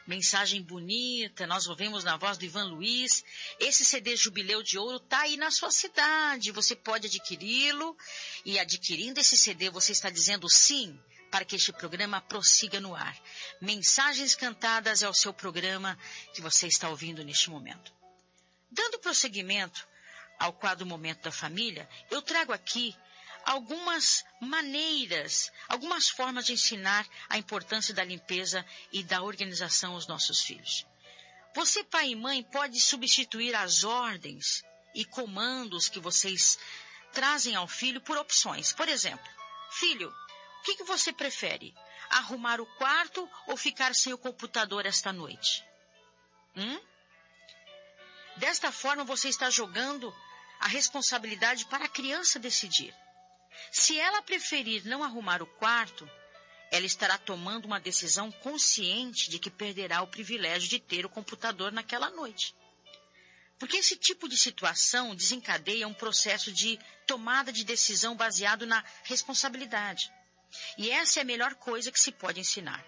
Mensagem bonita, nós ouvimos na voz do Ivan Luiz. Esse CD Jubileu de Ouro está aí na sua cidade, você pode adquiri-lo, e adquirindo esse CD você está dizendo sim para que este programa prossiga no ar. Mensagens Cantadas é o seu programa que você está ouvindo neste momento. Dando prosseguimento ao quadro Momento da Família, eu trago aqui algumas maneiras, algumas formas de ensinar a importância da limpeza e da organização aos nossos filhos. Você, pai e mãe, pode substituir as ordens e comandos que vocês trazem ao filho por opções. Por exemplo, filho, o que você prefere? Arrumar o quarto ou ficar sem o computador esta noite? Desta forma, você está jogando a responsabilidade para a criança decidir. Se ela preferir não arrumar o quarto, ela estará tomando uma decisão consciente de que perderá o privilégio de ter o computador naquela noite. Porque esse tipo de situação desencadeia um processo de tomada de decisão baseado na responsabilidade. E essa é a melhor coisa que se pode ensinar.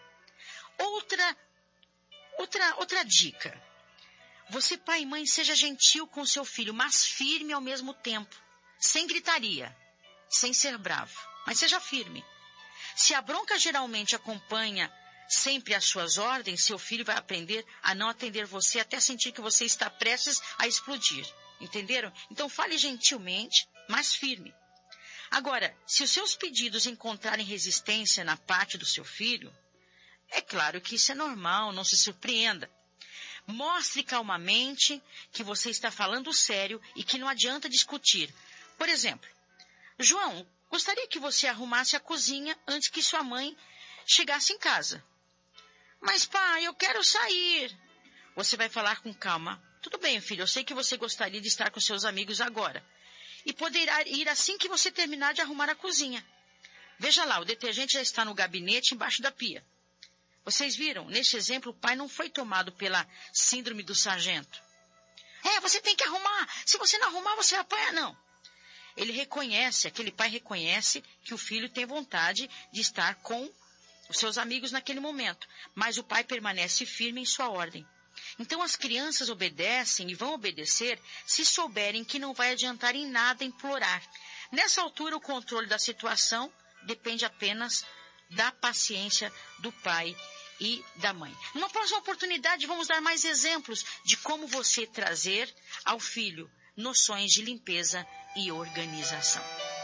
Outra dica. Você, pai e mãe, seja gentil com seu filho, mas firme ao mesmo tempo, sem gritaria. Sem ser bravo, mas seja firme. Se a bronca geralmente acompanha sempre as suas ordens, seu filho vai aprender a não atender você até sentir que você está prestes a explodir. Entenderam? Então fale gentilmente, mas firme. Agora, se os seus pedidos encontrarem resistência na parte do seu filho, é claro que isso é normal, não se surpreenda. Mostre calmamente que você está falando sério e que não adianta discutir. Por exemplo, João, gostaria que você arrumasse a cozinha antes que sua mãe chegasse em casa. Mas, pai, eu quero sair. Você vai falar com calma. Tudo bem, filho, eu sei que você gostaria de estar com seus amigos agora. E poderá ir assim que você terminar de arrumar a cozinha. Veja lá, o detergente já está no gabinete embaixo da pia. Vocês viram? Neste exemplo, o pai não foi tomado pela síndrome do sargento. Você tem que arrumar. Se você não arrumar, você apanha, não. Aquele pai reconhece que o filho tem vontade de estar com os seus amigos naquele momento, mas o pai permanece firme em sua ordem. Então as crianças obedecem e vão obedecer se souberem que não vai adiantar em nada implorar. Nessa altura, o controle da situação depende apenas da paciência do pai e da mãe. Numa próxima oportunidade, vamos dar mais exemplos de como você trazer ao filho noções de limpeza e organização.